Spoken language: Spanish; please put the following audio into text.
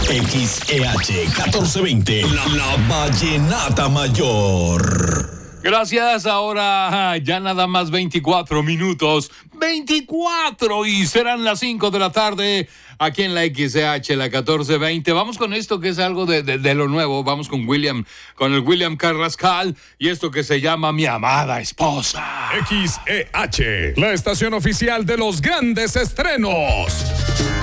XEH 1420, la Vallenata Mayor. Gracias, ahora ya nada más 24 minutos, 24 y serán las 5 de la tarde aquí en la XH, la 1420. Vamos con esto que es algo de lo nuevo, vamos con el William Carrascal y esto que se llama Mi Amada Esposa. XEH, la estación oficial de los grandes estrenos.